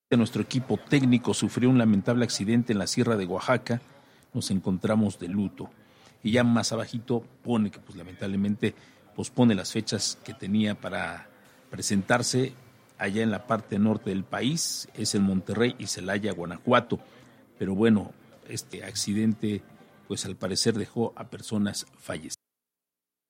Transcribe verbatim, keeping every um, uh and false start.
Nuestro equipo técnico sufrió un lamentable accidente en la Sierra de Oaxaca, nos encontramos de luto. Y ya más abajito pone que pues lamentablemente pospone las fechas que tenía para presentarse allá en la parte norte del país, es en Monterrey y Celaya, Guanajuato. Pero bueno, este accidente pues al parecer dejó a personas fallecidas.